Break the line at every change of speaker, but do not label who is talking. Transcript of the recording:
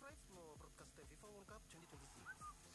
arrived no broadcast the FIFA World Cup 2026.